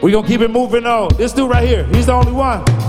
We gonna keep it moving on. This dude right here, he's the only one.